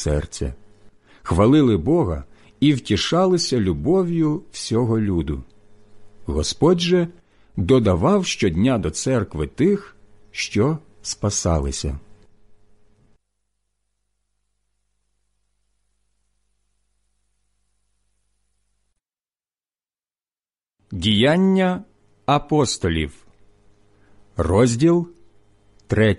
серця, хвалили Бога і втішалися любов'ю всього люду. Господь же додавав щодня до церкви тих, що спасалися. Діяння апостолів. Розділ 3.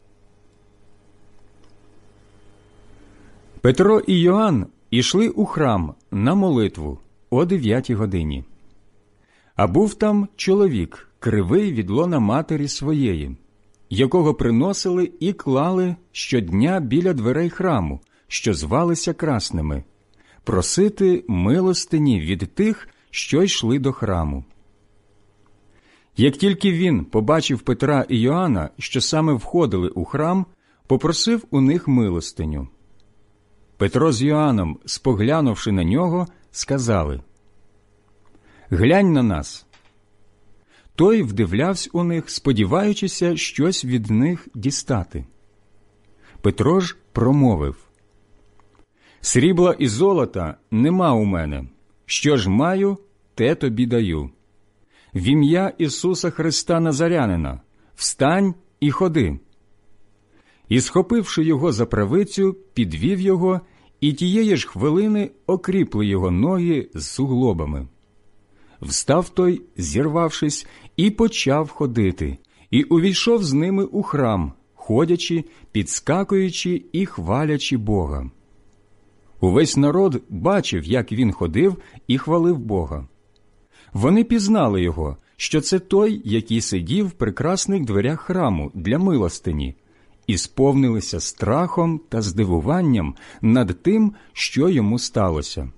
Петро і Йоанн ішли у храм на молитву о 9 годині. А був там чоловік, кривий від лона матері своєї, якого приносили і клали щодня біля дверей храму, що звалися Красними, просити милостині від тих, що йшли до храму. Як тільки він побачив Петра і Йоанна, що саме входили у храм, попросив у них милостиню. Петро з Йоанном, споглянувши на нього, сказали: «Глянь на нас». Той вдивлявся у них, сподіваючися щось від них дістати. Петро ж промовив: «Срібла і золота нема у мене. Що ж маю, те тобі даю. В ім'я Ісуса Христа Назарянина встань і ходи». І, схопивши його за правицю, підвів його, і тієї ж хвилини окріпли його ноги з суглобами. Встав той, зірвавшись, і почав ходити, і увійшов з ними у храм, ходячи, підскакуючи і хвалячи Бога. Увесь народ бачив, як він ходив і хвалив Бога. Вони пізнали його, що це той, який сидів в прекрасних дверях храму для милостині, і сповнилися страхом та здивуванням над тим, що йому сталося.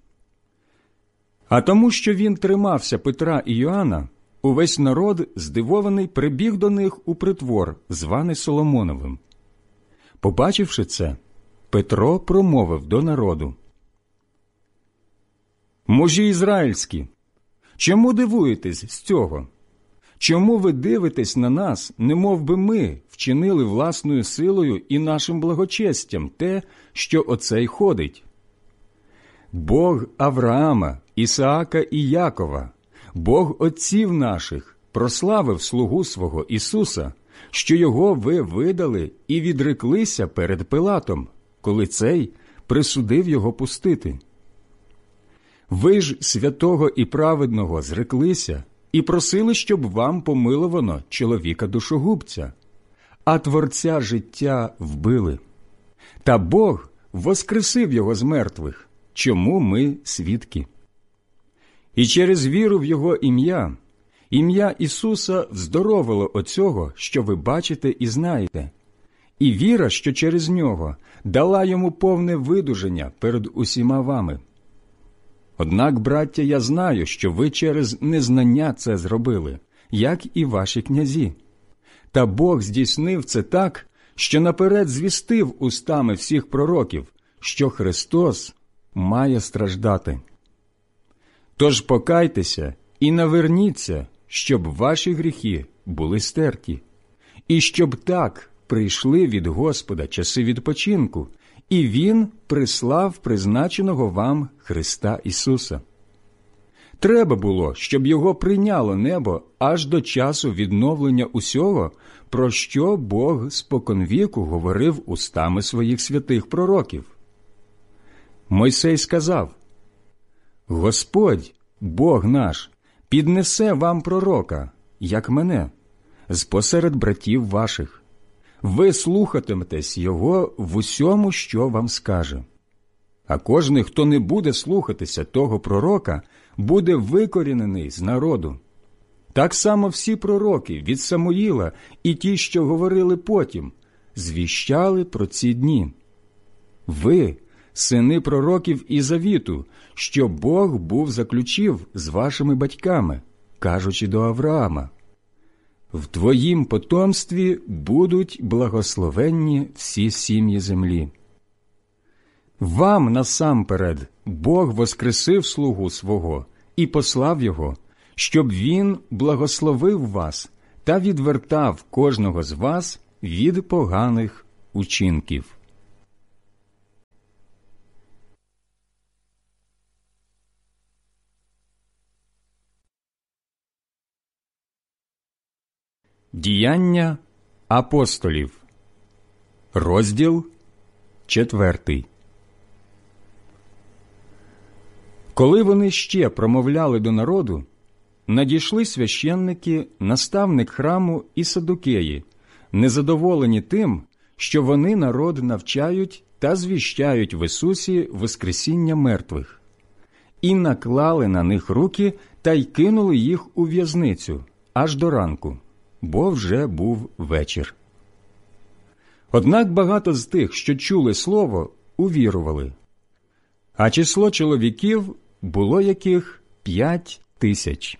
А тому, що він тримався Петра і Йоанна, увесь народ, здивований, прибіг до них у притвор, званий Соломоновим. Побачивши це, Петро промовив до народу: «Мужі ізраїльські, чому дивуєтесь з цього? Чому ви дивитесь на нас, немов би ми вчинили власною силою і нашим благочестям те, що оцей ходить? Бог Авраама, Ісаака і Якова, Бог отців наших, прославив слугу свого Ісуса, що його ви видали і відреклися перед Пилатом, коли цей присудив його пустити. Ви ж святого і праведного зреклися і просили, щоб вам помиловано чоловіка душогубця, а Творця життя вбили. Та Бог воскресив його з мертвих, чому ми свідки. І через віру в його ім'я Ісуса вздоровило оцього, що ви бачите і знаєте, і віра, що через нього, дала йому повне видуження перед усіма вами. Однак, браття, я знаю, що ви через незнання це зробили, як і ваші князі. Та Бог здійснив це так, що наперед звістив устами всіх пророків, що Христос має страждати. Тож покайтеся і наверніться, щоб ваші гріхи були стерті, і щоб так прийшли від Господа часи відпочинку, і Він прислав призначеного вам Христа Ісуса. Треба було, щоб його прийняло небо аж до часу відновлення усього, про що Бог споконвіку говорив устами своїх святих пророків. Мойсей сказав: «Господь, Бог наш, піднесе вам пророка, як мене, з посеред братів ваших. Ви слухатиметесь його в усьому, що вам скаже. А кожний, хто не буде слухатися того пророка, буде викорінений з народу. Так само всі пророки від Самуїла і ті, що говорили потім, звіщали про ці дні. Ви – сини пророків і завіту, що Бог був заключив з вашими батьками, кажучи до Авраама: в твоїм потомстві будуть благословенні всі сім'ї землі. Вам насамперед Бог воскресив слугу свого і послав його, щоб він благословив вас та відвертав кожного з вас від поганих учинків». Діяння апостолів, розділ 4. Коли вони ще промовляли до народу, надійшли священники, наставник храму і саддукеї, незадоволені тим, що вони народ навчають та звіщають в Ісусі воскресіння мертвих, і наклали на них руки та й кинули їх у в'язницю аж до ранку, бо вже був вечір. Однак багато з тих, що чули слово, увірували, а число чоловіків було яких 5000.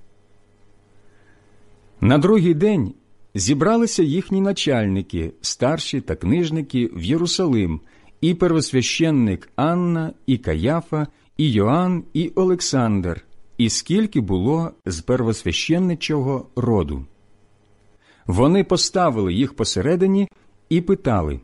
На другий день зібралися їхні начальники, старші та книжники в Єрусалим, і первосвященник Анна, і Каяфа, і Йоанн, і Олександр, і скільки було з первосвященничого роду. Вони поставили їх посередині і питали: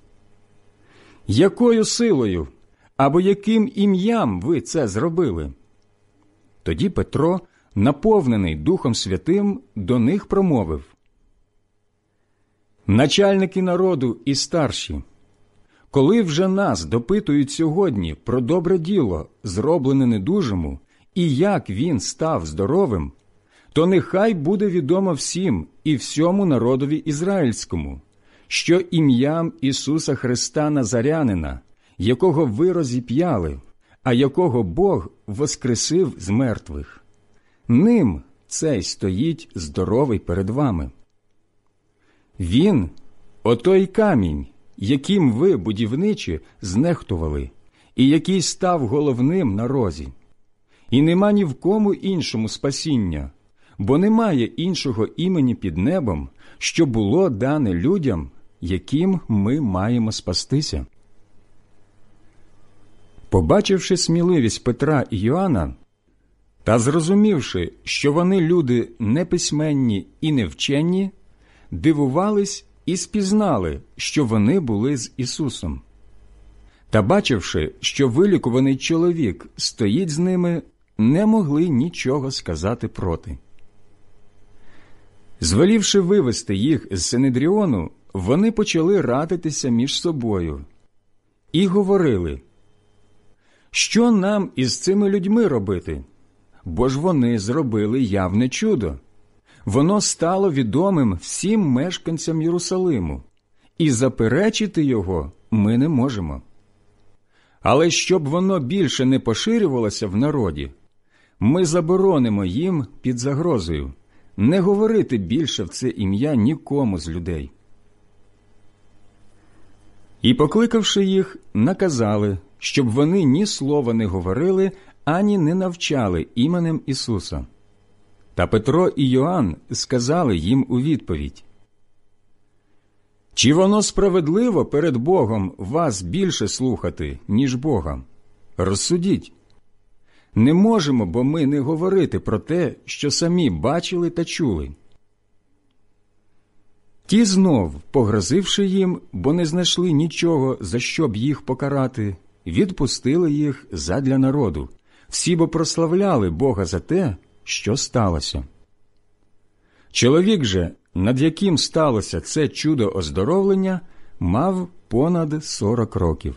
«Якою силою або яким ім'ям ви це зробили?» Тоді Петро, наповнений Духом Святим, до них промовив: «Начальники народу і старші, коли вже нас допитують сьогодні про добре діло, зроблене недужому, і як він став здоровим, то нехай буде відомо всім і всьому народові ізраїльському, що ім'ям Ісуса Христа Назарянина, якого ви розіп'яли, а якого Бог воскресив з мертвих, ним цей стоїть здоровий перед вами. Він – отой камінь, яким ви, будівничі, знехтували, і який став головним на розі. І нема ні в кому іншому спасіння, бо немає іншого імені під небом, що було дане людям, яким ми маємо спастися». Побачивши сміливість Петра і Йоанна, та зрозумівши, що вони люди неписьменні і невчені, дивувались і спізнали, що вони були з Ісусом. Та бачивши, що вилікуваний чоловік стоїть з ними, не могли нічого сказати проти. Звелівши вивести їх з Синедріону, вони почали радитися між собою і говорили: «Що нам із цими людьми робити? Бо ж вони зробили явне чудо. Воно стало відомим всім мешканцям Єрусалиму, і заперечити його ми не можемо. Але щоб воно більше не поширювалося в народі, ми заборонимо їм під загрозою не говорити більше в це ім'я нікому з людей». І, покликавши їх, наказали, щоб вони ні слова не говорили, ані не навчали іменем Ісуса. Та Петро і Йоанн сказали їм у відповідь: «Чи воно справедливо перед Богом вас більше слухати, ніж Бога? Розсудіть. Не можемо, бо ми не говорити про те, що самі бачили та чули». Ті знов, погрозивши їм, бо не знайшли нічого, за що б їх покарати, відпустили їх задля народу, всі бо прославляли Бога за те, що сталося. Чоловік же, над яким сталося це чудо оздоровлення, мав понад 40 років.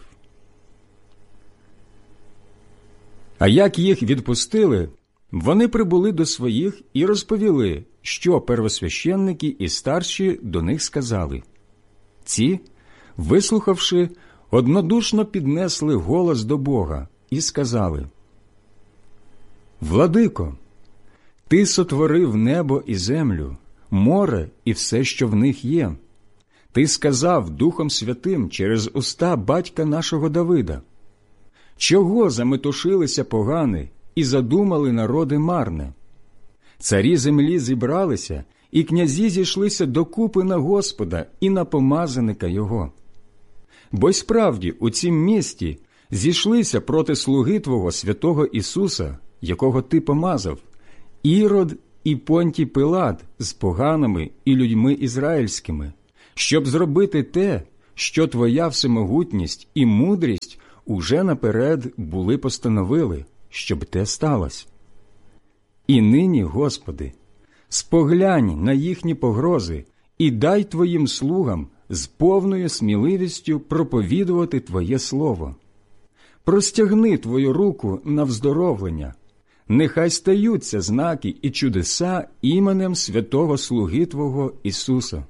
А як їх відпустили, вони прибули до своїх і розповіли, що первосвященники і старші до них сказали. Ці, вислухавши, однодушно піднесли голос до Бога і сказали: «Владико, Ти сотворив небо і землю, море і все, що в них є. Ти сказав Духом Святим через уста батька нашого Давида: чого заметушилися погани і задумали народи марне? Царі землі зібралися, і князі зійшлися докупи на Господа і на помазаника Його. Бо й справді у цім місті зійшлися проти слуги Твого святого Ісуса, якого Ти помазав, Ірод і Понтій Пилат з поганами і людьми ізраїльськими, щоб зробити те, що Твоя всемогутність і мудрість уже наперед були постановили, щоб те сталося. І нині, Господи, Споглянь на їхні погрози і дай твоїм слугам з повною сміливістю проповідувати Твоє слово. Простягни Твою руку на вздоровлення, нехай стаються знаки і чудеса іменем святого слуги Твого Ісуса.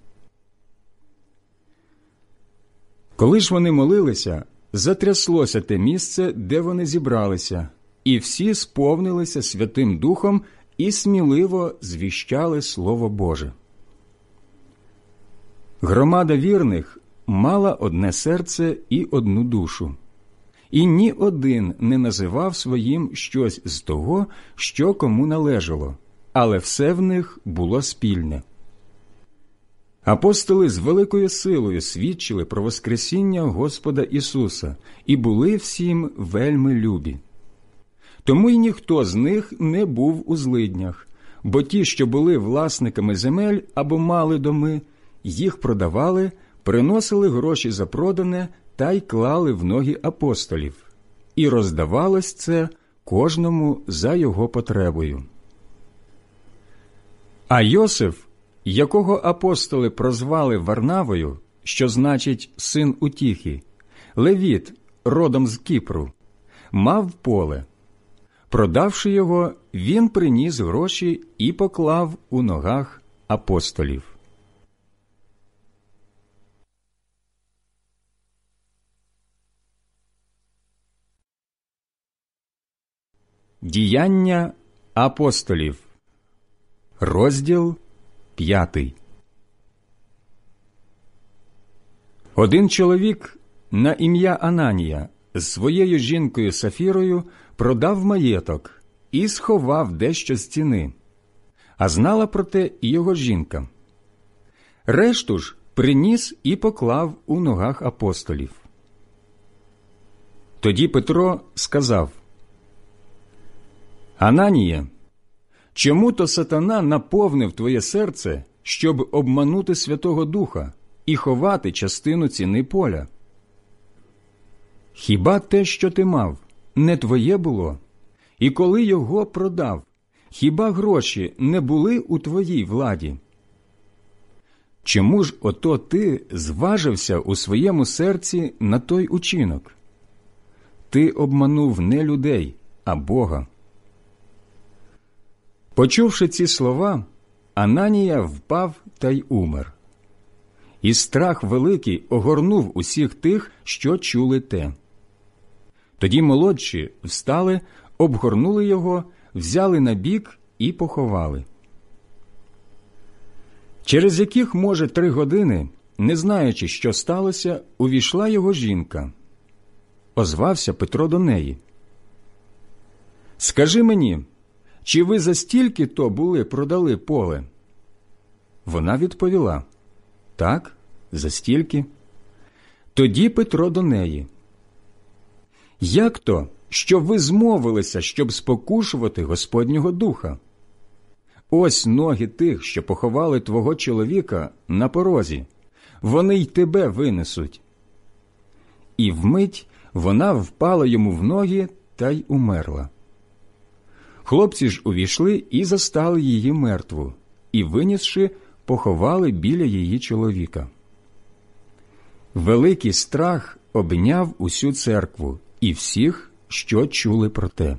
Коли ж вони молилися, затряслося те місце, де вони зібралися, і всі сповнилися Святим Духом і сміливо звіщали Слово Боже. Громада вірних мала одне серце і одну душу, і ні один не називав своїм щось з того, що кому належало, але все в них було спільне. Апостоли з великою силою свідчили про воскресіння Господа Ісуса і були всім вельми любі. Тому й ніхто з них не був у злиднях, бо ті, що були власниками земель або мали доми, їх продавали, приносили гроші за продане та й клали в ноги апостолів. І роздавалось це кожному за його потребою. А Йосиф, якого апостоли прозвали Варнавою, що значить «син утіхи», левіт, родом з Кіпру, мав поле. Продавши його, він приніс гроші і поклав у ногах апостолів. Діяння апостолів. Розділ 5. Один чоловік на ім'я Ананія з своєю жінкою Сафірою продав маєток і сховав дещо з ціни, а знала про те і його жінка. Решту ж приніс і поклав у ногах апостолів. Тоді Петро сказав: «Ананія, чому то сатана наповнив твоє серце, щоб обманути Святого Духа і ховати частину ціни поля? Хіба те, що ти мав, не твоє було? І коли його продав, хіба гроші не були у твоїй владі? Чому ж ото ти зважився у своєму серці на той учинок? Ти обманув не людей, а Бога». Почувши ці слова, Ананія впав та й умер. І страх великий огорнув усіх тих, що чули те. Тоді молодші встали, обгорнули його, взяли на бік і поховали. Через яких, може, 3 години, не знаючи, що сталося, увійшла його жінка. Озвався Петро до неї: «Скажи мені, чи ви за стільки-то були продали поле?» Вона відповіла: «Так, за стільки». Тоді Петро до неї: «Як то, що ви змовилися, щоб спокушувати Господнього Духа? Ось ноги тих, що поховали твого чоловіка, на порозі, вони й тебе винесуть». І вмить вона впала йому в ноги та й умерла. Хлопці ж увійшли і застали її мертву, і, винісши, поховали біля її чоловіка. Великий страх обняв усю церкву і всіх, що чули про те.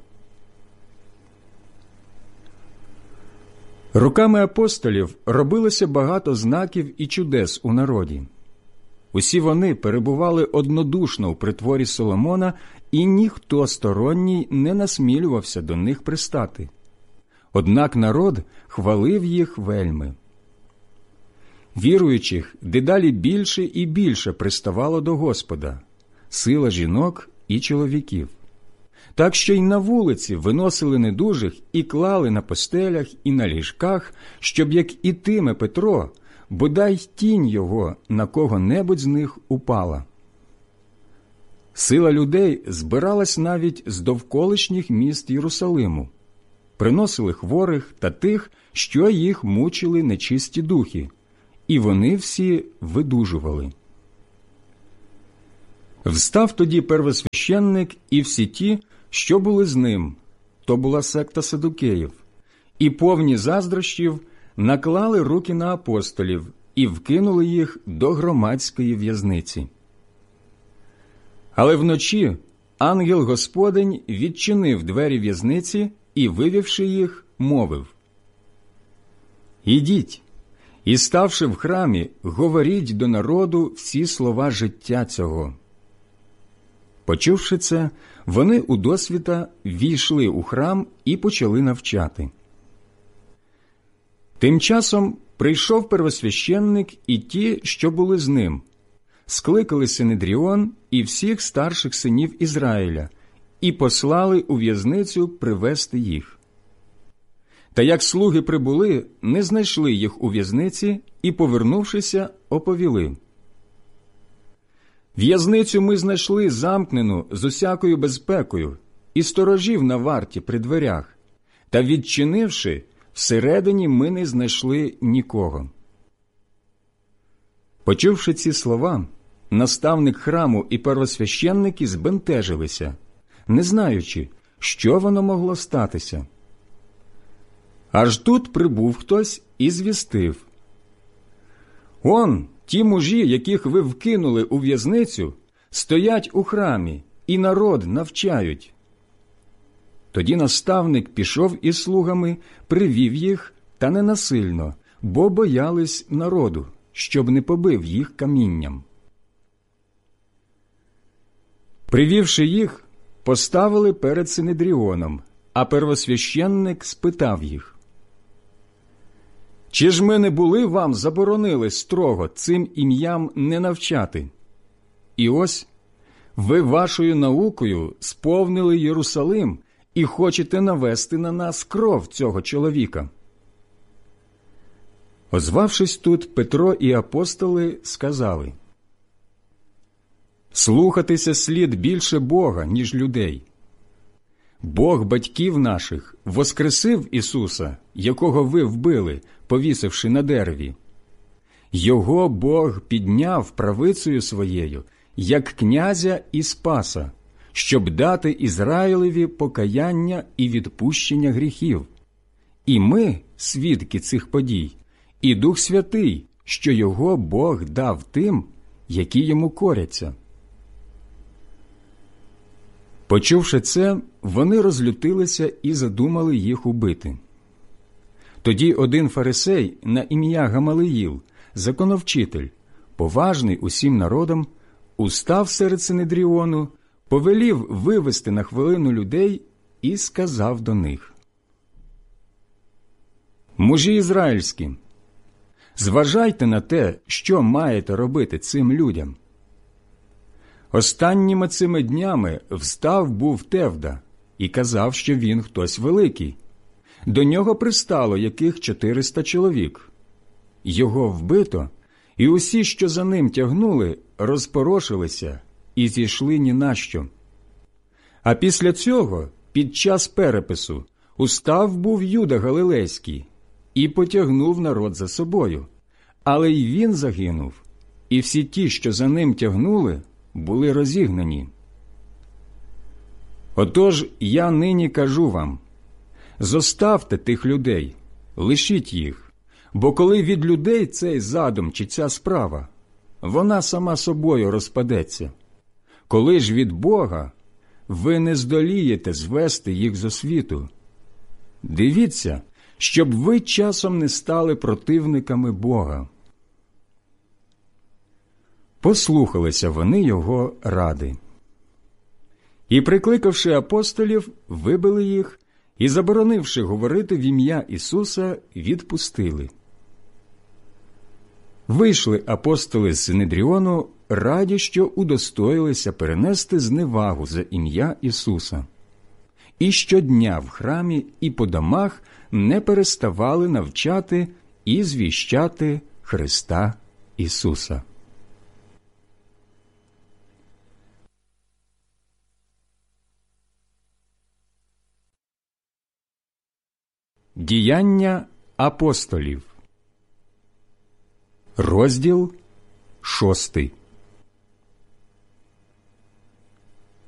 Руками апостолів робилося багато знаків і чудес у народі. Усі вони перебували однодушно у притворі Соломона, і ніхто сторонній не насмілювався до них пристати. Однак народ хвалив їх вельми. Віруючих дедалі більше і більше приставало до Господа, сила жінок і чоловіків. Так що й на вулиці виносили недужих і клали на постелях і на ліжках, щоб, як ітиме Петро, бодай тінь його на кого-небудь з них упала. Сила людей збиралась навіть з довколишніх міст Єрусалиму. Приносили хворих та тих, що їх мучили нечисті духи, і вони всі видужували. Встав тоді первосвященник і всі ті, що були з ним, то була секта садукеїв, і повні заздрощів наклали руки на апостолів і вкинули їх до громадської в'язниці. Але вночі ангел Господень відчинив двері в'язниці і, вивівши їх, мовив: «Ідіть, і, ставши в храмі, говоріть до народу всі слова життя цього». Почувши це, вони удосвіта ввійшли у храм і почали навчати. Тим часом прийшов первосвященник і ті, що були з ним, скликали Синедріон і всіх старших синів Ізраїля і послали у в'язницю привести їх. Та як слуги прибули, не знайшли їх у в'язниці і, повернувшися, оповіли: «В'язницю ми знайшли замкнену з усякою безпекою і сторожів на варті при дверях, та, відчинивши, всередині ми не знайшли нікого». Почувши ці слова, наставник храму і первосвященники збентежилися, не знаючи, що воно могло статися. Аж тут прибув хтось і звістив: «Он, ті мужі, яких ви вкинули у в'язницю, стоять у храмі і народ навчають». Тоді наставник пішов із слугами, привів їх, та не насильно, бо боялись народу, щоб не побив їх камінням. Привівши їх, поставили перед Синедріоном, а первосвященник спитав їх: «Чи ж ми не були вам заборонили строго цим ім'ям не навчати? І ось ви вашою наукою сповнили Єрусалим і хочете навести на нас кров цього чоловіка». Озвавшись тут, Петро і апостоли сказали: «Слухатися слід більше Бога, ніж людей. Бог батьків наших воскресив Ісуса, якого ви вбили, повісивши на дереві. Його Бог підняв правицею своєю, як князя і спаса, щоб дати Ізраїлеві покаяння і відпущення гріхів. І ми, свідки цих подій, і Дух Святий, що його Бог дав тим, які йому коряться». Почувши це, вони розлютилися і задумали їх убити. Тоді один фарисей на ім'я Гамалиїл, законовчитель, поважний усім народом, устав серед Синедріону, повелів вивести на хвилину людей і сказав до них: «Мужі ізраїльські, зважайте на те, що маєте робити цим людям. Останніми цими днями встав був Тевда і казав, що він хтось великий. До нього пристало яких 400 чоловік. Його вбито, і усі, що за ним тягнули, розпорошилися і зійшли ні на що. А після цього, під час перепису, устав був Юда Галилейський і потягнув народ за собою. Але й він загинув, і всі ті, що за ним тягнули, були розігнані. Отож, я нині кажу вам: зоставте тих людей, лишіть їх, бо коли від людей цей задум чи ця справа, вона сама собою розпадеться. Коли ж від Бога, ви не здолієте звести їх зо світу. Дивіться, щоб ви часом не стали противниками Бога». Послухалися вони його ради. І, прикликавши апостолів, вибили їх і, заборонивши говорити в ім'я Ісуса, відпустили. Вийшли апостоли з Синедріону, раді, що удостоїлися перенести зневагу за ім'я Ісуса. І щодня в храмі і по домах не переставали навчати і звіщати Христа Ісуса. Діяння апостолів. Розділ 6.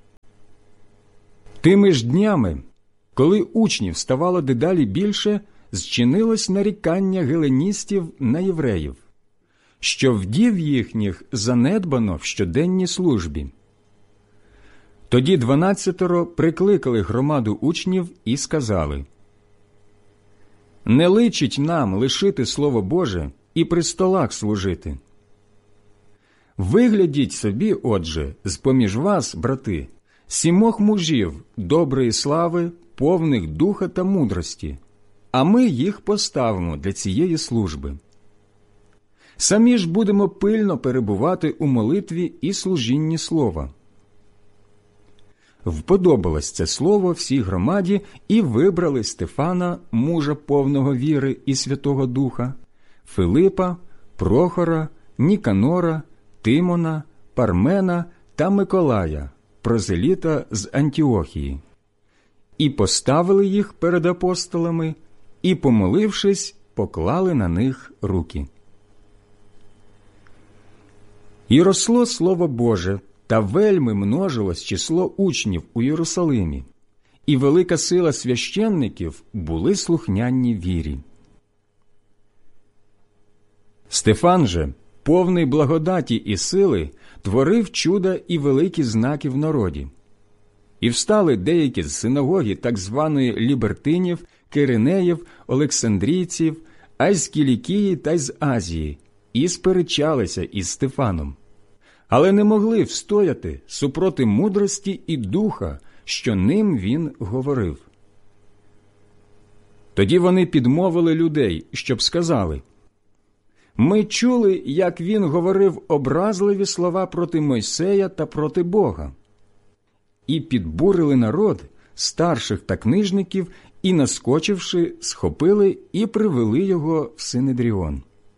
Тими ж днями, коли учнів ставало дедалі більше, зчинилось нарікання геленістів на євреїв, що вдів їхніх занедбано в щоденній службі. Тоді 12 прикликали громаду учнів і сказали: «Не личить нам лишити Слово Боже і при столах служити. Виглядіть собі, отже, з-поміж вас, брати, 7 мужів доброї слави, повних духа та мудрості, а ми їх поставимо для цієї служби. Самі ж будемо пильно перебувати у молитві і служінні слова». Вподобалось це слово всій громаді, і вибрали Стефана, мужа повного віри і Святого Духа, Филипа, Прохора, Ніканора, Тимона, Пармена та Миколая, прозеліта з Антіохії. І поставили їх перед апостолами, і, помолившись, поклали на них руки. І росло Слово Боже, та вельми множилось число учнів у Єрусалимі, і велика сила священників були слухняні вірі. Стефан же, повний благодаті і сили, творив чуда і великі знаки в народі. І встали деякі з синагоги так званої лібертинів, киринеїв, олександрійців, а й з Кілікії та й з Азії, і сперечалися із Стефаном. Але не могли встояти супроти мудрості і духа, що ним він говорив. Тоді вони підмовили людей, щоб сказали: «Ми чули, як він говорив образливі слова проти Мойсея та проти Бога». І підбурили народ, старших та книжників, і, наскочивши, схопили і привели його в Синедріон.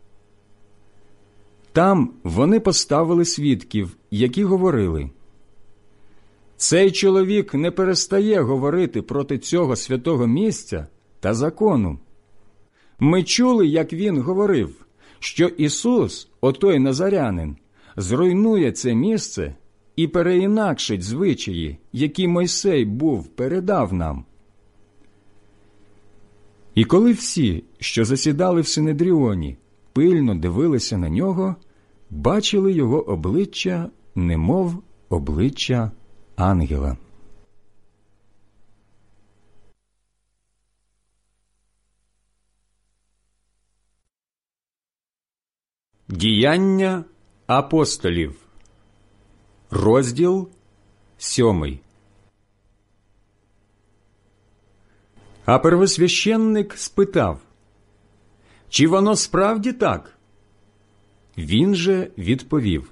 Там вони поставили свідків, які говорили: «Цей чоловік не перестає говорити проти цього святого місця та закону. Ми чули, як він говорив, що Ісус, отой Назарянин, зруйнує це місце і переінакшить звичаї, які Мойсей передав нам». І коли всі, що засідали в Синедріоні, пильно дивилися на нього, бачили його обличчя, немов обличчя ангела. Діяння апостолів, розділ 7. А первосвященник спитав: «Чи воно справді так?» Він же відповів: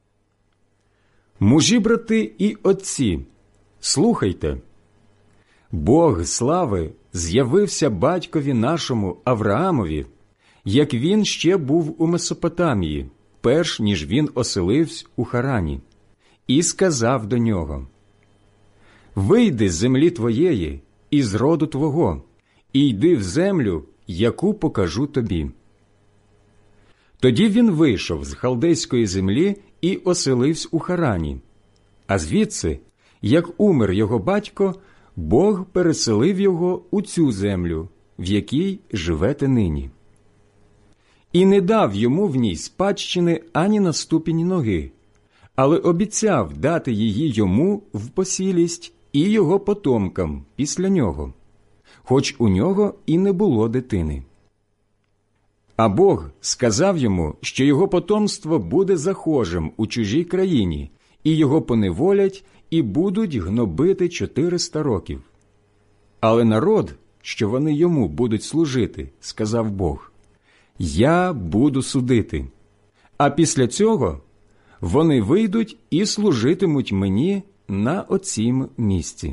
«Мужі, брати і отці, слухайте. Бог слави з'явився батькові нашому Авраамові, як він ще був у Месопотамії, перш ніж він оселився у Харані, і сказав до нього: «Вийди з землі твоєї і з роду твого, і йди в землю, яку покажу тобі». Тоді він вийшов з халдейської землі і оселився у Харані, а звідси, як умер його батько, Бог переселив його у цю землю, в якій живете нині. І не дав йому в ній спадщини ані на ступінь ноги, але обіцяв дати її йому в посілість і його потомкам після нього, хоч у нього і не було дитини. А Бог сказав йому, що його потомство буде захожим у чужій країні, і його поневолять, і будуть гнобити 400 років. Але народ, що вони йому будуть служити, сказав Бог, я буду судити, а після цього вони вийдуть і служитимуть мені на оцім місці.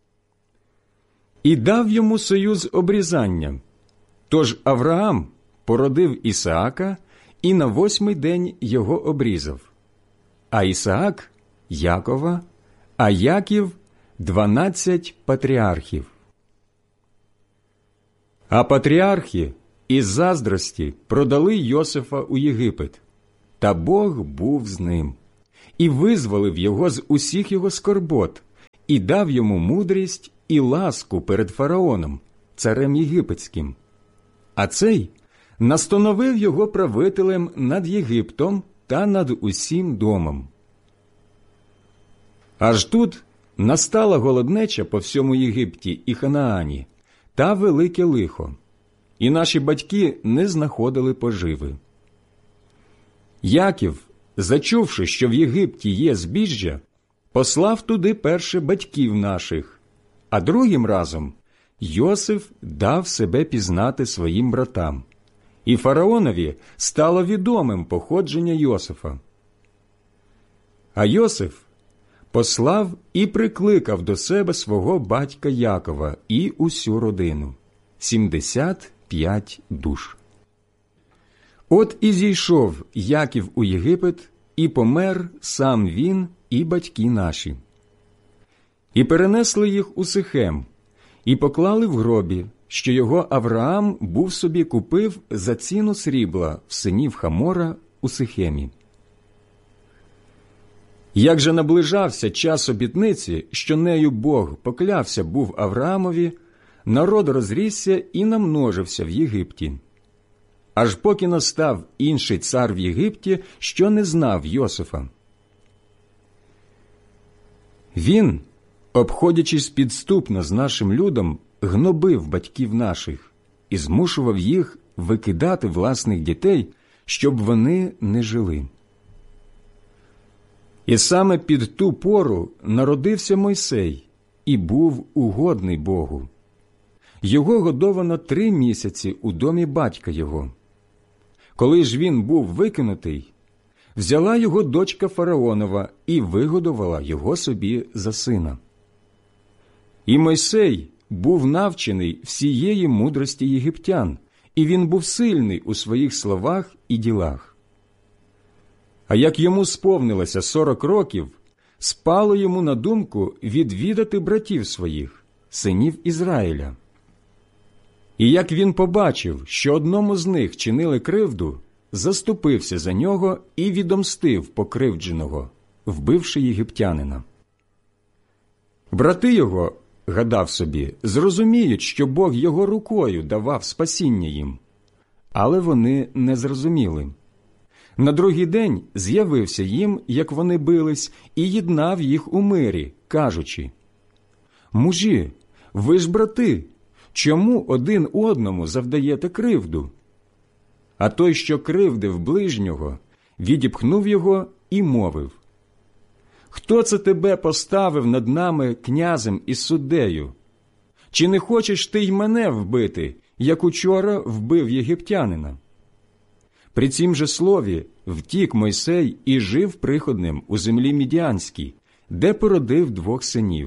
І дав йому союз обрізання. Тож Авраам породив Ісаака і на 8-й день його обрізав, а Ісаак – Якова, а Яків – 12 патріархів. А патріархи із заздрості продали Йосифа у Єгипет, та Бог був з ним, і визволив його з усіх його скорбот, і дав йому мудрість і ласку перед фараоном, царем єгипетським, а цей настановив його правителем над Єгиптом та над усім домом. Аж тут настала голоднеча по всьому Єгипті і Ханаані та велике лихо, і наші батьки не знаходили поживи. Яків, зачувши, що в Єгипті є збіжжя, послав туди перше батьків наших, а другим разом Йосиф дав себе пізнати своїм братам, і фараонові стало відомим походження Йосифа. А Йосиф послав і прикликав до себе свого батька Якова і усю родину – 75 душ. От і зійшов Яків у Єгипет, і помер сам він і батьки наші. І перенесли їх у Сихем, і поклали в гробі, що його Авраам був собі купив за ціну срібла в синів Хамора у Сихемі. Як же наближався час обітниці, що нею Бог поклявся був Авраамові, народ розрісся і намножився в Єгипті. Аж поки настав інший цар в Єгипті, що не знав Йосифа. Він, обходячись підступно з нашим людом, гнобив батьків наших і змушував їх викидати власних дітей, щоб вони не жили. І саме під ту пору народився Мойсей і був угодний Богу. Його годовано 3 місяці у домі батька його. Коли ж він був викинутий, взяла його дочка фараонова і вигодувала його собі за сина. І Мойсей був навчений всієї мудрості єгиптян, і він був сильний у своїх словах і ділах. А як йому сповнилося 40 років, спало йому на думку відвідати братів своїх, синів Ізраїля. І як він побачив, що одному з них чинили кривду, заступився за нього і відомстив покривдженого, вбивши єгиптянина. Брати його, гадав собі, зрозуміють, що Бог його рукою давав спасіння їм. Але вони не зрозуміли. На другий день з'явився їм, як вони бились, і єднав їх у мирі, кажучи: «Мужі, ви ж брати, чому один одному завдаєте кривду?» А той, що кривдив ближнього, відіпхнув його і мовив: «Хто це тебе поставив над нами князем і суддею? Чи не хочеш ти й мене вбити, як учора вбив єгиптянина?» При цім же слові втік Мойсей і жив приходним у землі Мідіанській, де породив 2 синів.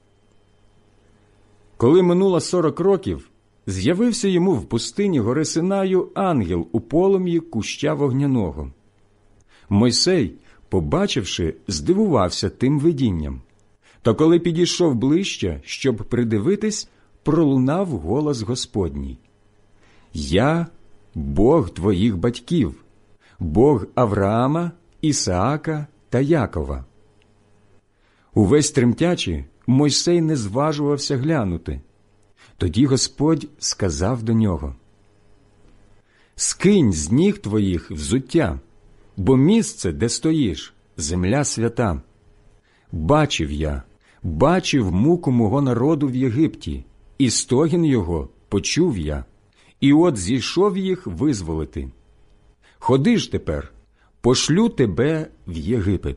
Коли минуло 40 років, з'явився йому в пустині гори Синаю ангел у полум'ї куща вогняного. Мойсей, побачивши, здивувався тим видінням. Та коли підійшов ближче, щоб придивитись, пролунав голос Господній: «Я – Бог твоїх батьків, Бог Авраама, Ісаака та Якова». Увесь тремтячи, Мойсей не зважувався глянути. Тоді Господь сказав до нього: «Скинь з ніг твоїх взуття, бо місце, де стоїш, земля свята. Бачив муку мого народу в Єгипті, і стогін його почув я, і от зійшов їх визволити. Ходи ж тепер, пошлю тебе в Єгипет».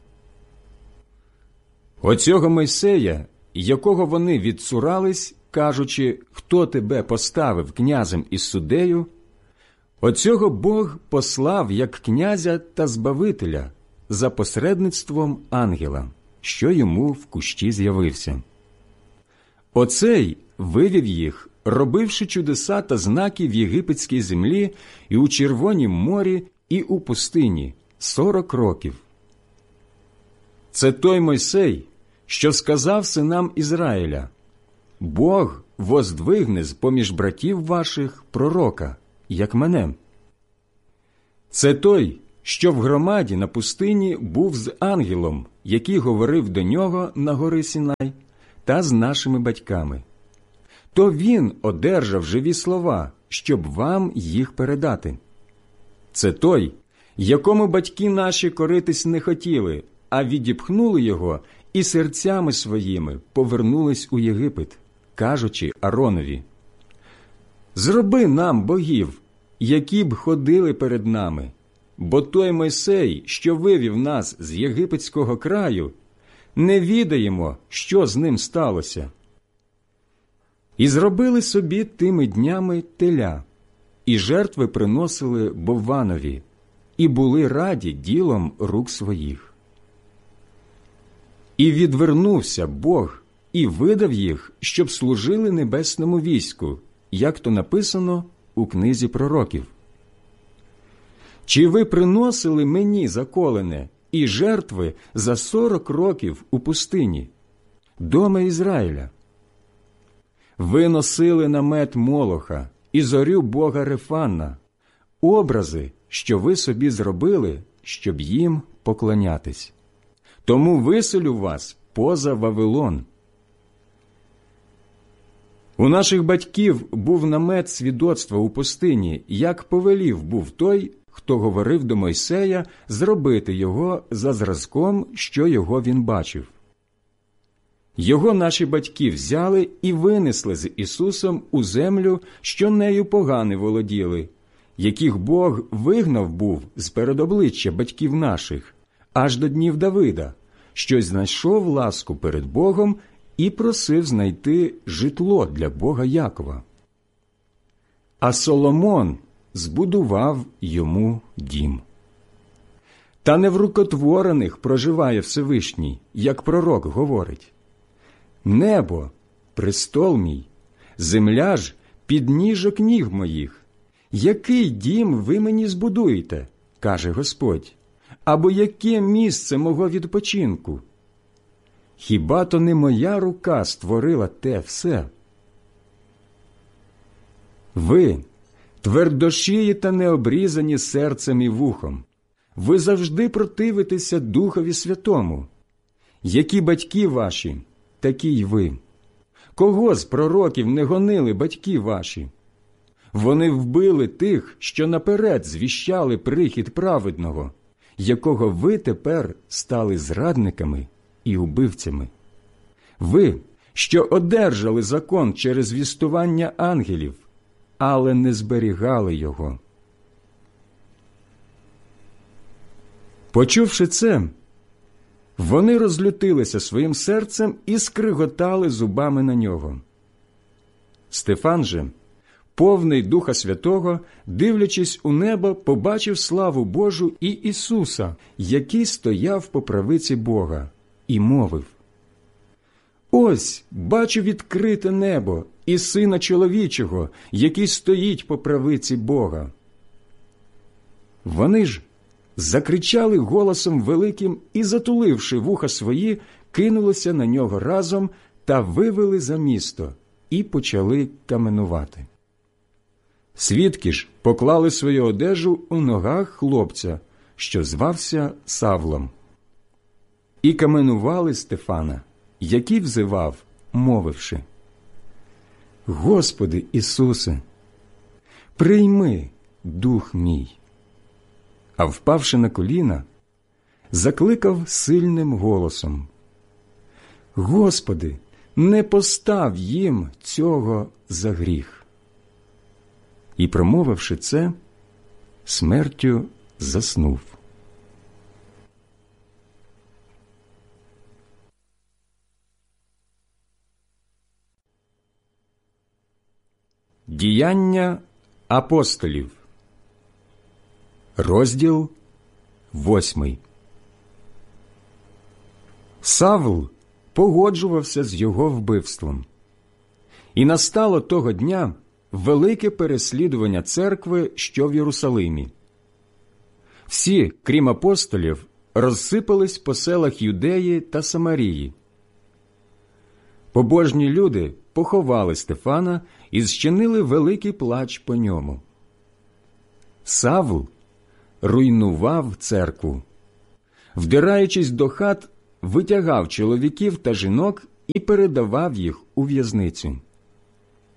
Оцього Мойсея, якого вони відцурались, кажучи: «Хто тебе поставив князем і суддею?», оцього Бог послав як князя та збавителя за посередництвом ангела, що йому в кущі з'явився. Оцей вивів їх, робивши чудеса та знаки в єгипетській землі і у Червонім морі, і у пустині 40 років. Це той Мойсей, що сказав синам Ізраїля: «Бог воздвигне з-поміж братів ваших пророка, як мене». Це той, що в громаді на пустині був з ангелом, який говорив до нього на горі Сінай, та з нашими батьками. то він одержав живі слова, щоб вам їх передати. Це той, якому батьки наші коритись не хотіли, а відіпхнули його і серцями своїми повернулись у Єгипет, кажучи Аронові: «Зроби нам богів, які б ходили перед нами, бо той Мойсей, що вивів нас з єгипетського краю, не відаємо, що з ним сталося». І зробили собі тими днями теля, і жертви приносили Бовванові, і були раді ділом рук своїх. І відвернувся Бог, і видав їх, щоб служили небесному війську, як то написано у книзі пророків. «Чи ви приносили мені заколене і жертви за 40 років у пустині, доме Ізраїля? Ви носили намет Молоха і зорю бога Рефана, образи, що ви собі зробили, щоб їм поклонятись. Тому виселю вас поза Вавилон». У наших батьків був намет свідоцтва у пустині, як повелів був той, хто говорив до Мойсея зробити його за зразком, що його він бачив. Його наші батьки взяли і винесли з Ісусом у землю, що нею погани володіли, яких Бог вигнав був з перед обличчя батьків наших, аж до днів Давида, що знайшов ласку перед Богом і просив знайти житло для Бога Якова. А Соломон збудував йому дім. Та не в рукотворених проживає Всевишній, як пророк говорить: «Небо – престол мій, земля ж – підніжок ніг моїх. Який дім ви мені збудуєте, – каже Господь, – або яке місце мого відпочинку? Хіба то не моя рука створила те все? Ви – твердошиї та необрізані серцем і вухом. Ви завжди противитеся Духові Святому. Які батьки ваші, такі й ви. Кого з пророків не гонили батьки ваші? Вони вбили тих, що наперед звіщали прихід праведного, якого ви тепер стали зрадниками і убивцями. Ви, що одержали закон через звістування ангелів, але не зберігали його». Почувши це, вони розлютилися своїм серцем і скриготали зубами на нього. Стефан же, повний Духа Святого, дивлячись у небо, побачив славу Божу і Ісуса, який стояв по правиці Бога, і мовив: «Ось бачу відкрите небо і Сина Чоловічого, який стоїть по правиці Бога». Вони ж закричали голосом великим і, затуливши вуха свої, кинулися на нього разом та вивели за місто і почали каменувати. Свідки ж поклали свою одежу у ногах хлопця, що звався Савлом, і каменували Стефана, який взивав, мовивши: «Господи Ісусе, прийми дух мій». А впавши на коліна, закликав сильним голосом: «Господи, не постав їм цього за гріх». І, промовивши це, смертю заснув. Діяння апостолів, розділ 8. Савл погоджувався з його вбивством. І настало того дня велике переслідування церкви, що в Єрусалимі. Всі, крім апостолів, розсипались по селах Юдеї та Самарії. Побожні люди поховали Стефана і зчинили великий плач по ньому. Савл руйнував церкву. Вдираючись до хат, витягав чоловіків та жінок і передавав їх у в'язницю.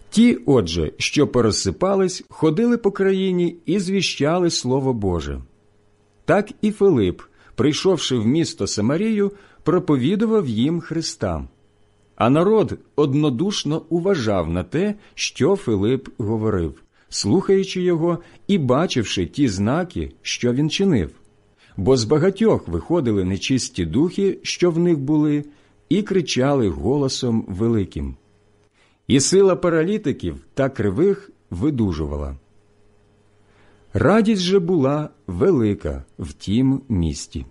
Ті, отже, що порозсипались, ходили по країні і звіщали Слово Боже. Так і Филип, прийшовши в місто Самарію, проповідував їм Христа. А народ однодушно уважав на те, що Филип говорив, слухаючи його і бачивши ті знаки, що він чинив. Бо з багатьох виходили нечисті духи, що в них були, і кричали голосом великим. І сила паралітиків та кривих видужувала. Радість же була велика в тім місті.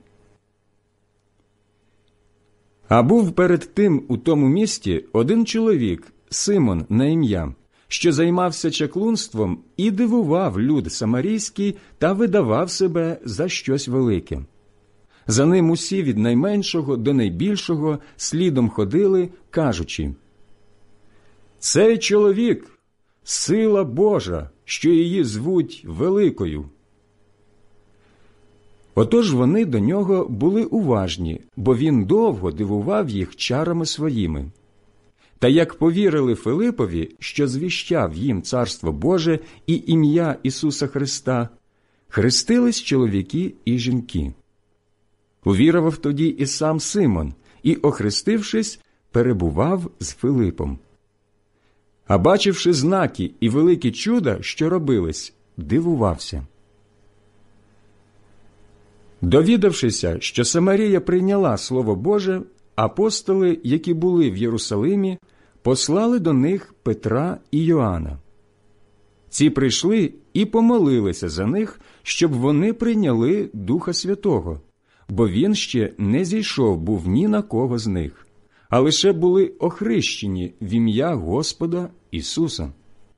А був перед тим у тому місті один чоловік, Симон на ім'я, що займався чаклунством і дивував люд самарійський та видавав себе за щось велике. За ним усі від найменшого до найбільшого слідом ходили, кажучи: «Цей чоловік – сила Божа, що її звуть Великою». Отож вони до нього були уважні, бо він довго дивував їх чарами своїми. Та як повірили Филипові, що звіщав їм Царство Боже і ім'я Ісуса Христа, хрестились чоловіки і жінки. Увірував тоді і сам Симон, і, охрестившись, перебував з Филипом. А бачивши знаки і великі чуда, що робились, дивувався. Довідавшися, що Самарія прийняла Слово Боже, апостоли, які були в Єрусалимі, послали до них Петра і Йоанна. Ці прийшли і помолилися за них, щоб вони прийняли Духа Святого, бо він ще не зійшов був ні на кого з них, а лише були охрещені в ім'я Господа Ісуса.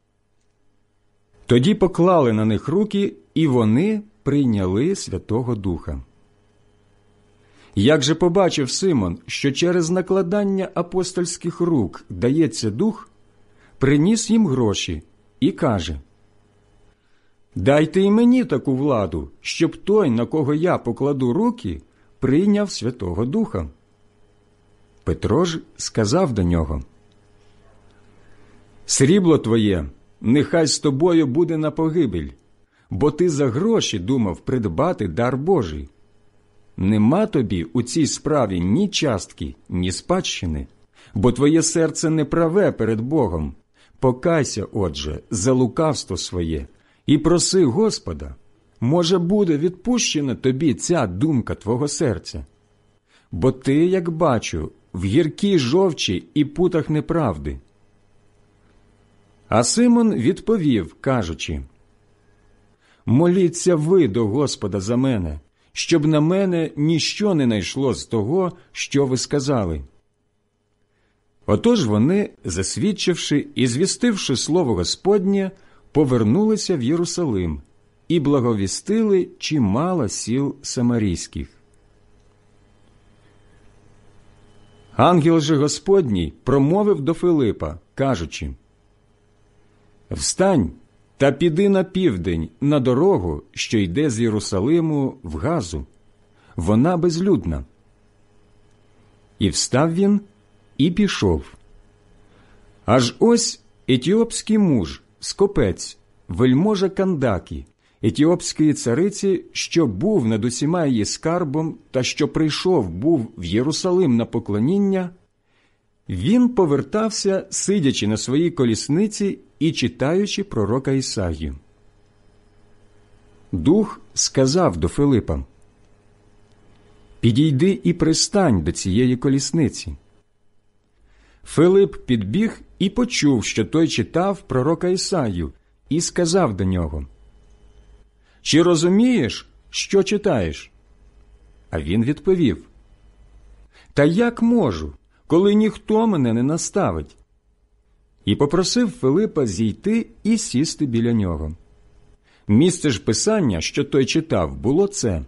Тоді поклали на них руки, і вони прийняли Святого Духа. Як же побачив Симон, що через накладання апостольських рук дається Дух, приніс їм гроші і каже: «Дайте і мені таку владу, щоб той, на кого я покладу руки, прийняв Святого Духа». Петро ж сказав до нього: «Срібло твоє нехай з тобою буде на погибель, бо ти за гроші думав придбати дар Божий. Нема тобі у цій справі ні частки, ні спадщини, бо твоє серце неправе перед Богом. Покайся, отже, за лукавство своє і проси Господа, може, буде відпущена тобі ця думка твого серця. Бо ти, як бачу, в гіркій жовчі і путах неправди». А Симон відповів, кажучи: «Моліться ви до Господа за мене, щоб на мене ніщо не найшло з того, що ви сказали». Отож вони, засвідчивши і звістивши слово Господнє, повернулися в Єрусалим і благовістили чимало сіл самарійських. Ангел же Господній промовив до Филипа, кажучи: «Встань та піди на південь на дорогу, що йде з Єрусалиму в Газу. Вона безлюдна». І встав він і пішов. Аж ось етіопський муж, скопець, вельможа Кандакі, етіопської цариці, що був над усіма її скарбом та що прийшов був в Єрусалим на поклоніння, він повертався, сидячи на своїй колісниці і читаючи пророка Ісаїю. Дух сказав до Филипа: «Підійди і пристань до цієї колісниці». Филип підбіг і почув, що той читав пророка Ісаїю, і сказав до нього: «Чи розумієш, що читаєш?» А він відповів: «Та як можу, коли ніхто мене не наставить?» І попросив Филипа зійти і сісти біля нього. Місце ж писання, що той читав, було це: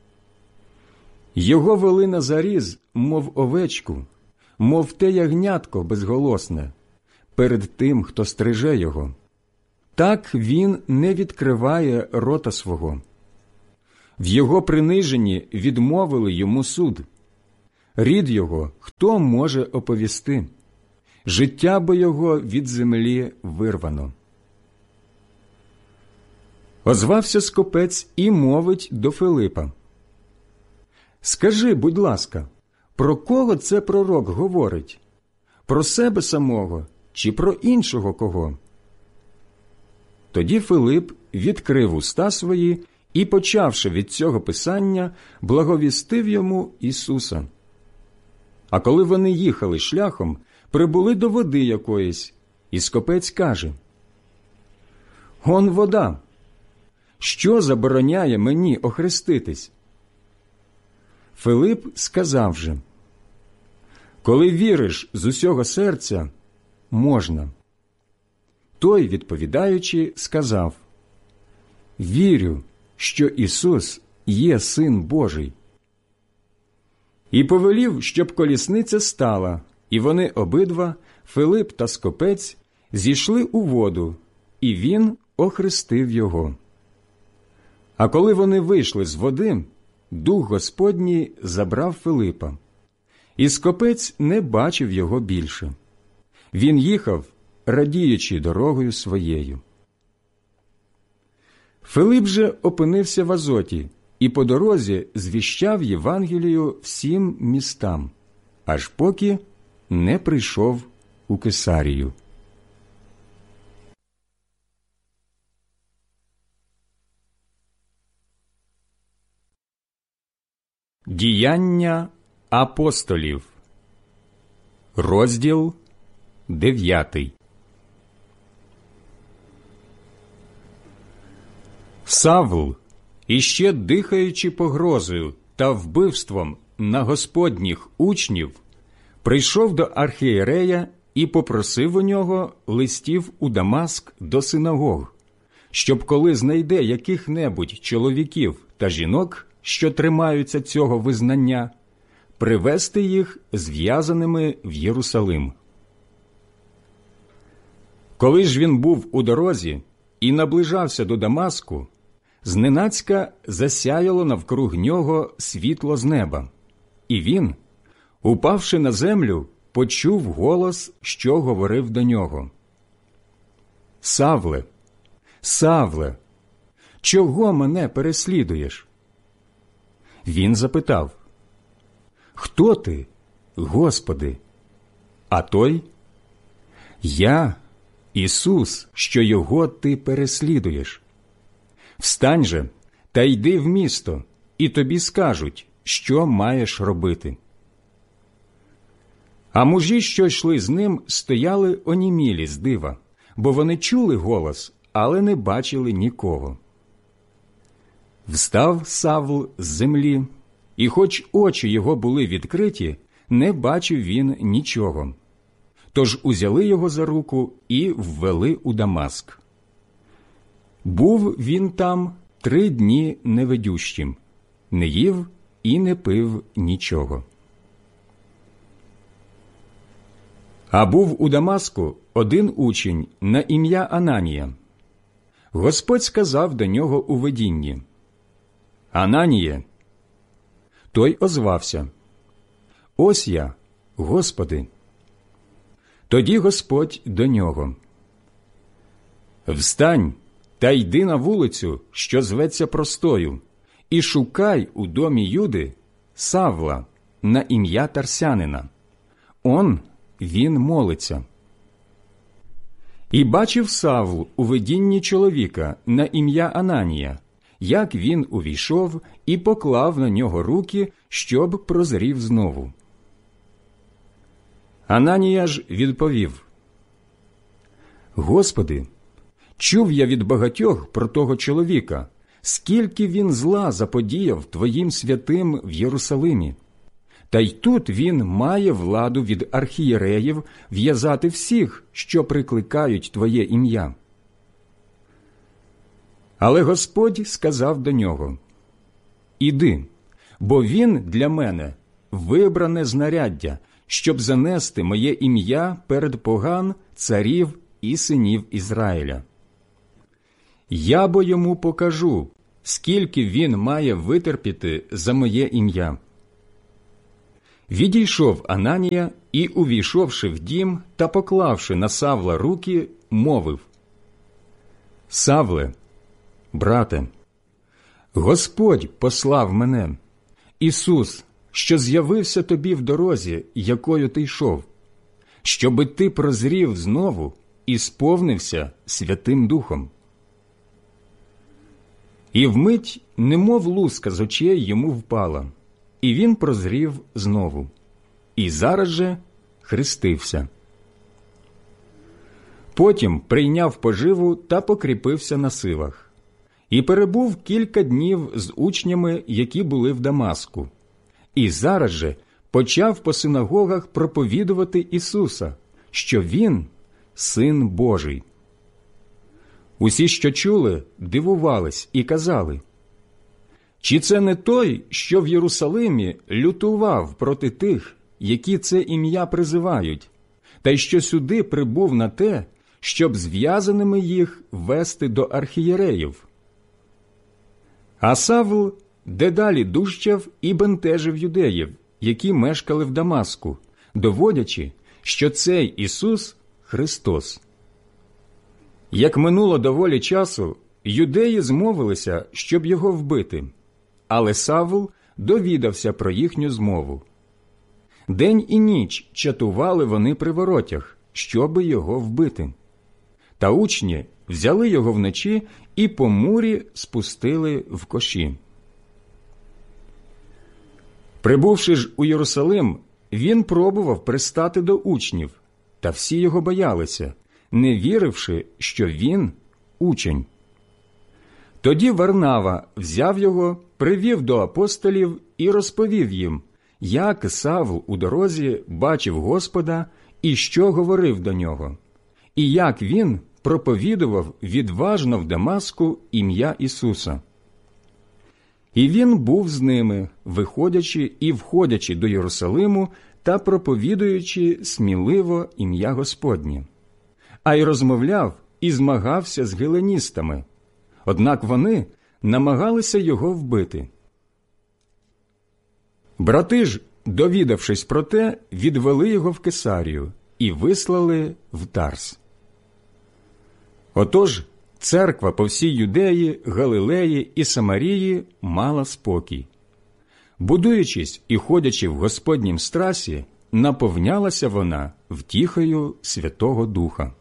«Його вели на заріз, мов овечку, мов те ягнятко безголосне, перед тим, хто стриже його. Так він не відкриває рота свого. В його приниженні відмовили йому суд. Рід його хто може оповісти? життя бо його від землі вирвано. Озвався скопець і мовить до Филипа: «Скажи, будь ласка, про кого це пророк говорить? Про себе самого чи про іншого кого?» Тоді Филип відкрив уста свої і, почавши від цього писання, благовістив йому Ісуса. А коли вони їхали шляхом, прибули до води якоїсь, і скопець каже: «Он вода! Що забороняє мені охреститись?» Филип сказав же: «Коли віриш з усього серця, можна». Той, відповідаючи, сказав: «Вірю, що Ісус є Син Божий». І повелів, щоб колісниця стала, і вони обидва, Филип та скопець, зійшли у воду, і він охрестив його. А коли вони вийшли з води, Дух Господній забрав Филипа, і скопець не бачив його більше. Він їхав, радіючи дорогою своєю. Филип же опинився в Азоті і по дорозі звіщав Євангелію всім містам, аж поки не прийшов у Кесарію. Діяння апостолів, розділ 9. Савл, іще дихаючи погрозою та вбивством на Господніх учнів, прийшов до архієрея і попросив у нього листів у Дамаск до синагог, щоб коли знайде яких-небудь чоловіків та жінок, що тримаються цього визнання, привести їх зв'язаними в Єрусалим. Коли ж він був у дорозі і наближався до Дамаску, зненацька засяяло навкруг нього світло з неба, і він, упавши на землю, почув голос, що говорив до нього: «Савле, Савле, чого мене переслідуєш?» Він запитав: «Хто ти, Господи?» А той: «Я Ісус, що його ти переслідуєш. Встань же та йди в місто, і тобі скажуть, що маєш робити». А мужі, що йшли з ним, стояли онімілі з дива, бо вони чули голос, але не бачили нікого. Встав Савл з землі, і хоч очі його були відкриті, не бачив він нічого. Тож узяли його за руку і ввели у Дамаск. Був він там 3 дні невидющим, не їв і не пив нічого. А був у Дамаску один учень на ім'я Ананія. Господь сказав до нього у видінні: «Ананіє!» Той озвався: «Ось я, Господи». Тоді Господь до нього: «Встань та йди на вулицю, що зветься Простою, і шукай у домі Юди Савла на ім'я Тарсянина. Він молиться». І бачив Савл у видінні чоловіка на ім'я Ананія, як він увійшов і поклав на нього руки, щоб прозрів знову. Ананія ж відповів: «Господи, чув я від багатьох про того чоловіка, скільки він зла заподіяв Твоїм святим в Єрусалимі. Та й тут він має владу від архієреїв в'язати всіх, що прикликають Твоє ім'я». Але Господь сказав до нього: «Іди, бо він для мене вибране знаряддя, щоб занести моє ім'я перед поган, царів і синів Ізраїля. Я бо йому покажу, скільки він має витерпіти за моє ім'я». Відійшов Ананія і, увійшовши в дім та поклавши на Савла руки, мовив: «Савле, брате, Господь послав мене, Ісус, що з'явився тобі в дорозі, якою ти йшов, щоби ти прозрів знову і сповнився Святим Духом». І вмить, немов луска з очей йому впала, і він прозрів знову, і зараз же хрестився. Потім прийняв поживу та покріпився на силах, і перебув кілька днів з учнями, які були в Дамаску, і зараз же почав по синагогах проповідувати Ісуса, що Він – Син Божий. Усі, що чули, дивувались і казали: «Чи це не той, що в Єрусалимі лютував проти тих, які це ім'я призивають, та й що сюди прибув на те, щоб зв'язаними їх вести до архієреїв?» А Савл дедалі дужчав і бентежив юдеїв, які мешкали в Дамаску, доводячи, що цей Ісус – Христос. Як минуло доволі часу, юдеї змовилися, щоб його вбити, але Савл довідався про їхню змову. День і ніч чатували вони при воротях, щоби його вбити. Та учні взяли його вночі і по мурі спустили в коші. Прибувши ж у Єрусалим, він пробував пристати до учнів, та всі його боялися, не віривши, що він – учень. Тоді Варнава взяв його, привів до апостолів і розповів їм, як Савл у дорозі бачив Господа і що говорив до нього, і як він проповідував відважно в Дамаску ім'я Ісуса. І він був з ними, виходячи і входячи до Єрусалиму та проповідуючи сміливо ім'я Господнє. А й розмовляв і змагався з геленістами, однак вони намагалися його вбити. Брати ж, довідавшись про те, відвели його в Кесарію і вислали в Тарс. Отож, церква по всій Юдеї, Галилеї і Самарії мала спокій. Будуючись і ходячи в Господнім страсі, наповнялася вона втіхою Святого Духа.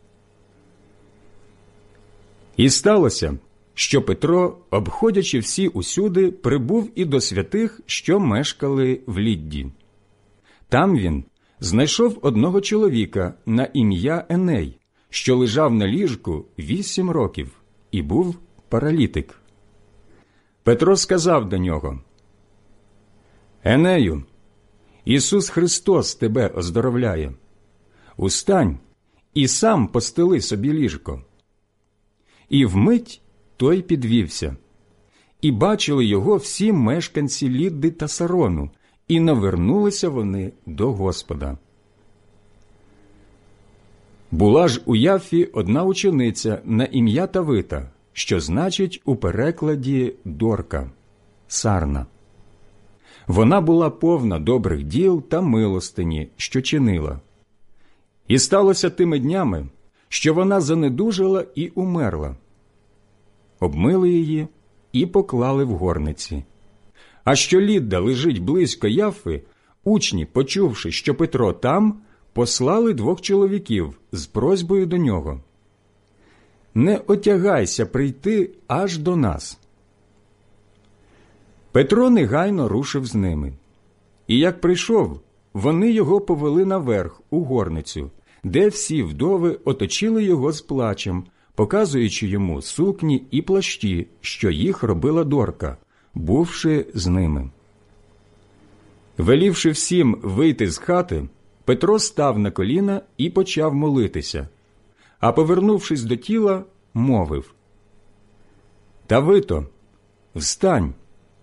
І сталося, що Петро, обходячи всі усюди, прибув і до святих, що мешкали в Лідді. Там він знайшов одного чоловіка на ім'я Еней, що лежав на ліжку 8 років і був паралітик. Петро сказав до нього: «Енею, Ісус Христос тебе оздоровляє. Устань і сам постели собі ліжко». І вмить той підвівся. І бачили його всі мешканці Лідди та Сарону, і навернулися вони до Господа. Була ж у Яффі одна учениця на ім'я Тавита, що значить у перекладі Дорка – Сарна. Вона була повна добрих діл та милостині, що чинила. І сталося тими днями, що вона занедужала і умерла. Обмили її і поклали в горниці. А що Лідда лежить близько Яффи, учні, почувши, що Петро там, послали 2 чоловіків з просьбою до нього: «Не отягайся прийти аж до нас». Петро негайно рушив з ними. І як прийшов, вони його повели наверх у горницю, де всі вдови оточили його з плачем, показуючи йому сукні і плащі, що їх робила Дорка, бувши з ними. Велівши всім вийти з хати, Петро став на коліна і почав молитися, а, повернувшись до тіла, мовив: «Тавито, встань!»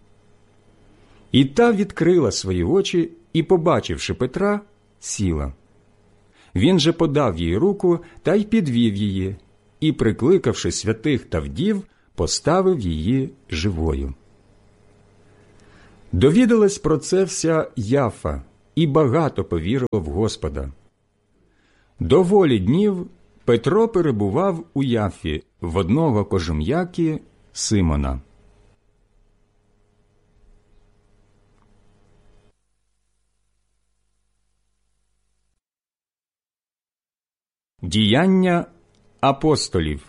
І та відкрила свої очі і, побачивши Петра, сіла. Він же подав їй руку та й підвів її, і, прикликавши святих та вдів, поставив її живою. Довідалась про це вся Яфа, і багато повірило в Господа. Доволі днів Петро перебував у Яфі в одного кожум'яки Симона. Діяння апостолів,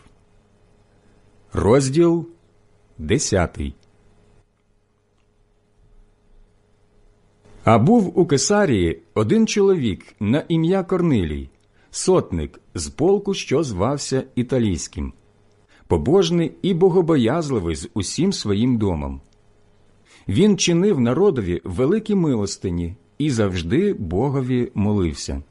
розділ 10. А був у Кесарії один чоловік на ім'я Корнилій, сотник з полку, що звався Італійським, побожний і богобоязливий з усім своїм домом. Він чинив народові великі милостині і завжди Богові молився.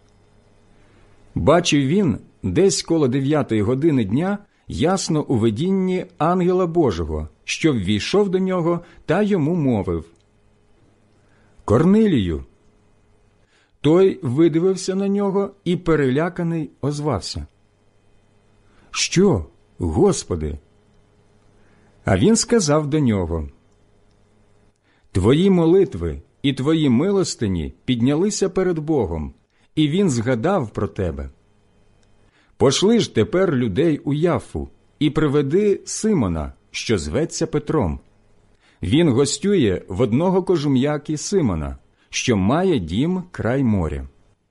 Бачив він десь коло 9 години дня ясно у видінні ангела Божого, що ввійшов до нього та йому мовив: «Корнилію!» Той видивився на нього і переляканий озвався: «Що, Господи?» А він сказав до нього: «Твої молитви і твої милостині піднялися перед Богом, і Він згадав про тебе. Пошли ж тепер людей у Яфу і приведи Симона, що зветься Петром. Він гостює в одного кожум'яки Симона, що має дім край моря».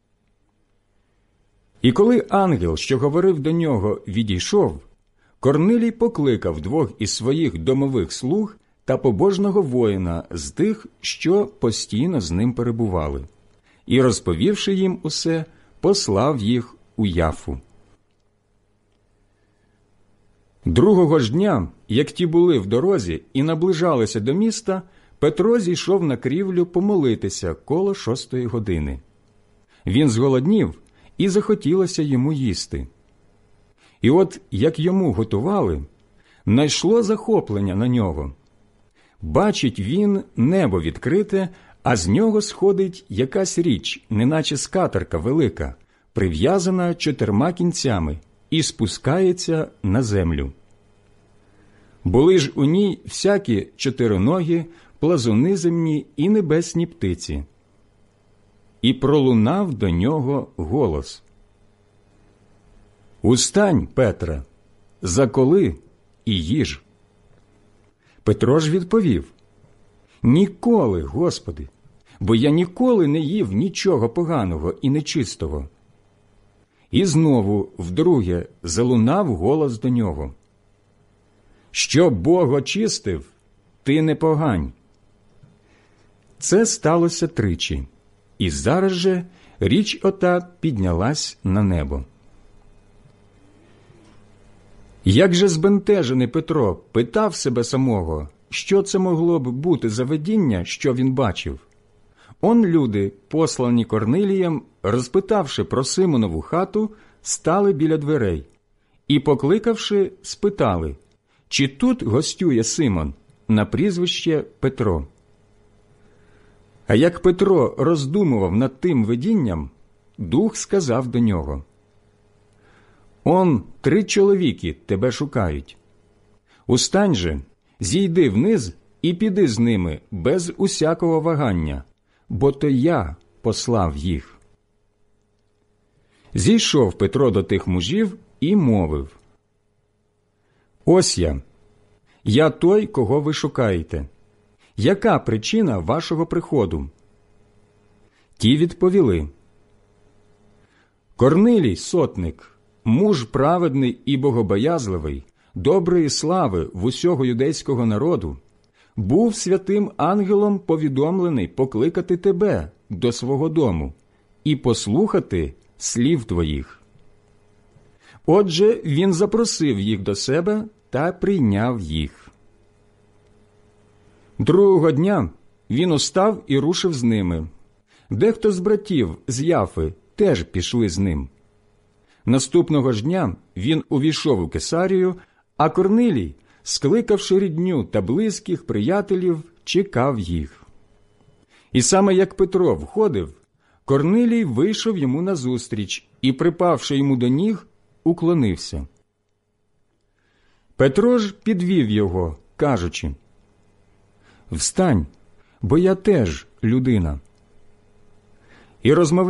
І коли ангел, що говорив до нього, відійшов, Корнилій покликав 2 із своїх домових слуг та побожного воїна з тих, що постійно з ним перебували, і, розповівши їм усе, послав їх у Яфу. Другого ж дня, як ті були в дорозі і наближалися до міста, Петро зійшов на крівлю помолитися коло 6 години. Він зголоднів, і захотілося йому їсти. І от, як йому готували, найшло захоплення на нього. Бачить він небо відкрите, а з нього сходить якась річ, неначе скатерка велика, прив'язана 4 кінцями, і спускається на землю. Були ж у ній всякі 4 плазуни земні і небесні птиці. І пролунав до нього голос: «Устань, Петре, заколи і їж». Петро ж відповів: «Ніколи, Господи, бо я ніколи не їв нічого поганого і нечистого». І знову вдруге залунав голос до нього: «Що Бог очистив, ти не погань». Це сталося 3, і зараз же річ ота піднялась на небо. Як же збентежений Петро питав себе самого, що це могло б бути за видіння, що він бачив. Он люди, послані Корнилієм, розпитавши про Симонову хату, стали біля дверей і, покликавши, спитали, чи тут гостює Симон, на прізвище Петро. А як Петро роздумував над тим видінням, Дух сказав до нього: «Он 3 чоловіки тебе шукають. Устань же, зійди вниз і піди з ними без усякого вагання, бо то я послав їх». Зійшов Петро до тих мужів і мовив: «Ось я той, кого ви шукаєте. Яка причина вашого приходу?» Ті відповіли: «Корнилій, сотник, муж праведний і богобоязливий, доброї слави в усього юдейського народу, був святим ангелом повідомлений покликати тебе до свого дому і послухати слів твоїх. Отже, він запросив їх до себе та прийняв їх. Другого дня він устав і рушив з ними. Дехто з братів з Яфи теж пішли з ним. Наступного ж дня він увійшов у Кесарію, а Корнилій, скликавши рідню та близьких приятелів, чекав їх. І саме як Петро входив, Корнилій вийшов йому назустріч і, припавши йому до ніг, уклонився. Петро ж підвів його, кажучи: «Встань, бо я теж людина». і розмовляйте